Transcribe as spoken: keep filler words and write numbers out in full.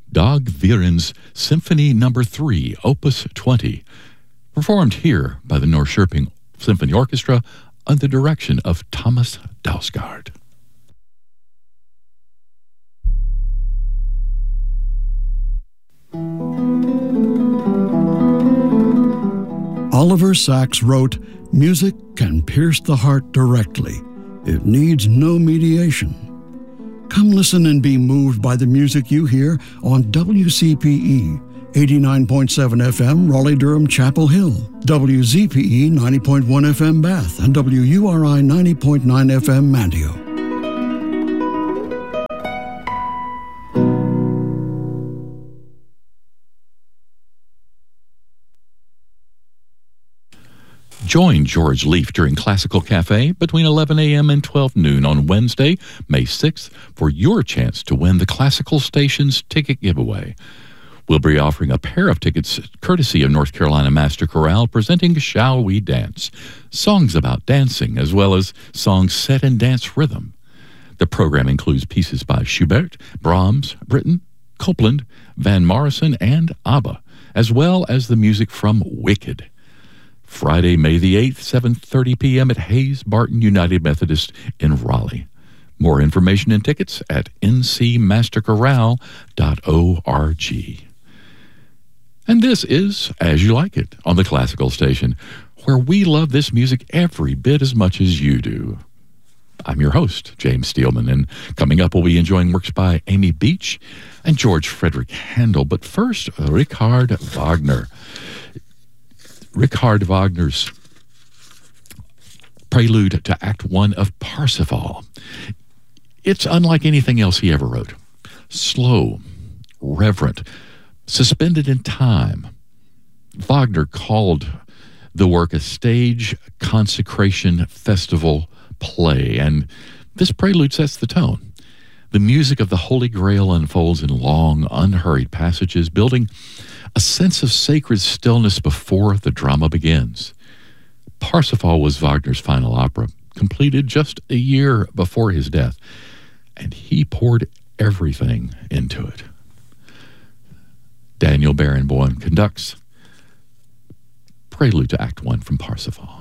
Dag Viren's Symphony Number three, Opus twenty, performed here by the Norrköping Symphony Orchestra under the direction of Thomas Dausgaard. Oliver Sacks wrote, "Music can pierce the heart directly. It needs no mediation." Come listen and be moved by the music you hear on W C P E, eighty-nine point seven F M, Raleigh-Durham, Chapel Hill, W Z P E, ninety point one F M, Bath, and W U R I, ninety point nine F M, Manteo. Join George Leaf during Classical Cafe between eleven a.m. and twelve noon on Wednesday, May sixth, for your chance to win the Classical Station's ticket giveaway. We'll be offering a pair of tickets courtesy of North Carolina Master Chorale presenting Shall We Dance, songs about dancing as well as songs set in dance rhythm. The program includes pieces by Schubert, Brahms, Britten, Copland, Van Morrison, and ABBA, as well as the music from Wicked. Friday, May the eighth, seven thirty p.m. at Hayes Barton United Methodist in Raleigh. More information and tickets at n c master chorale dot org. And this is As You Like It on the Classical Station, where we love this music every bit as much as you do. I'm your host, James Steelman, and coming up we'll be enjoying works by Amy Beach and George Frederick Handel. But first, Richard Wagner. Richard Wagner's prelude to Act One of Parsifal. It's unlike anything else he ever wrote. Slow, reverent, suspended in time. Wagner called the work a stage consecration festival play, and this prelude sets the tone. The music of the Holy Grail unfolds in long, unhurried passages, building a sense of sacred stillness before the drama begins. Parsifal was Wagner's final opera, completed just a year before his death, and he poured everything into it. Daniel Barenboim conducts Prelude to Act One from Parsifal.